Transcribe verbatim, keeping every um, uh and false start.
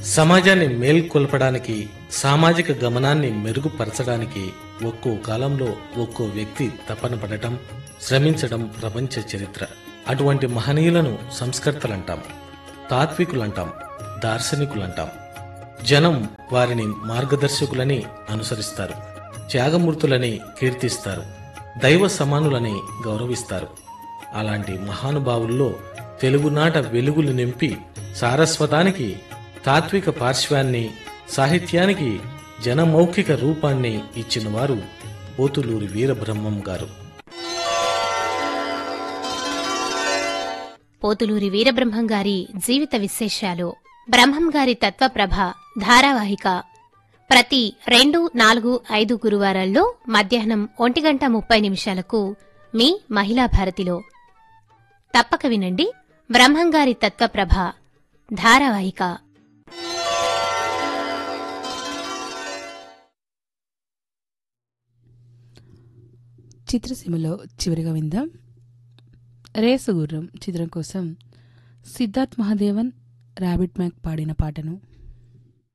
సమాజాన్ని మేల్కొల్పడానికి, సామాజిక గమనాన్ని మెరుగుపరచడానికి ఒక్కో కాలంలో ఒక్కో వ్యక్తి తపన పడటం, శ్రమించడం ప్రపంచ చరిత్ర. అటువంటి మహనీయులను సంస్కర్తలంటాం, తాత్వికులంటాం, దార్శనికులంటాం. జనం వారిని మార్గదర్శకులని అనుసరిస్తారు, త్యాగమూర్తులని కీర్తిస్తారు, దైవ సమానులని గౌరవిస్తారు. అలాంటి మహానుభావుల్లో తెలుగునాట వెలుగులు నింపి సారస్వతానికి తాత్విక పార్శ్వాన్ని, సాహిత్యానికి జనమౌఖిక రూపాన్ని ఇచ్చినవారు పోతులూరి వీరబ్రహ్మం గారు. పోతులూరి వీరబ్రహ్మం గారి జీవిత విశేషాలు, బ్రహ్మం గారి తత్వప్రభ ధారావాహిక ప్రతి రెండు, నాలుగు, ఐదు గురువారాల్లో మధ్యాహ్నం ఒంటి గంట ముప్పై నిమిషాలకు మీ మహిళా భారతిలో తప్పక వినండి. బ్రహ్మం గారి తత్వప్రభ ధారావాహిక. చిత్రసీమలో చివరిగా విందాం రేసు గుర్రం చిత్రం కోసం సిద్ధార్థ్ మహాదేవన్, రాబిట్ మ్యాక్ పాడిన పాటను.